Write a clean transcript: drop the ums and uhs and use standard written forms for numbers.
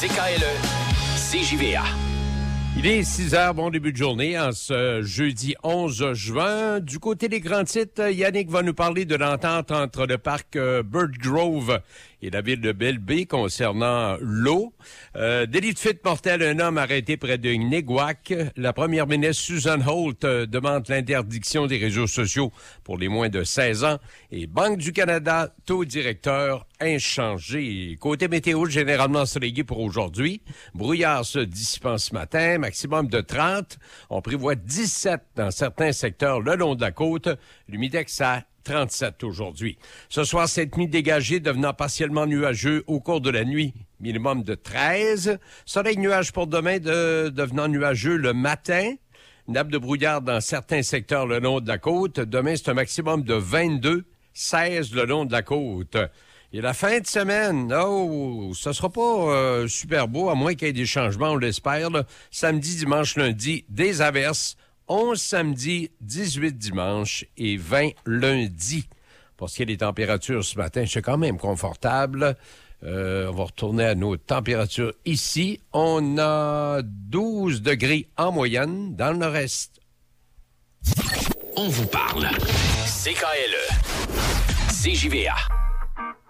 CKLE, CJVA. Il est 6 heures, bon début de journée, en ce jeudi 11 juin. Du côté des grands titres, Yannick va nous parler de l'entente entre le parc Bird Grove et la ville de Belle-Baie concernant l'eau. Délit de fuite mortel, un homme arrêté près de Néguac. La première ministre Susan Holt demande l'interdiction des réseaux sociaux pour les moins de 16 ans. Et Banque du Canada, taux directeur inchangé. Côté météo, généralement ensoleillé pour aujourd'hui. Brouillard se dissipant ce matin, maximum de 30. On prévoit 17 dans certains secteurs le long de la côte. L'humidex à 37 aujourd'hui. Ce soir, cette nuit dégagée devenant partiellement nuageux au cours de la nuit. Minimum de 13. Soleil nuage pour demain devenant nuageux le matin. Nappe de brouillard dans certains secteurs le long de la côte. Demain, c'est un maximum de 22, 16 le long de la côte. Et la fin de semaine, ça sera pas super beau, à moins qu'il y ait des changements, on l'espère. Là. Samedi, dimanche, lundi, des averses. 11 samedi, 18 dimanche et 20 lundi. Pour ce qui est des températures ce matin, c'est quand même confortable. On va retourner à nos températures ici. On a 12 degrés en moyenne dans le nord-est. On vous parle. CKLE, CJVA.